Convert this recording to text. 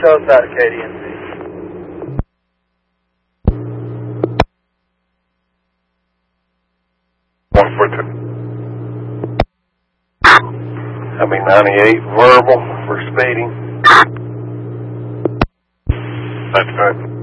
coast out of KDNC. I mean 98 verbal for speeding. That's right.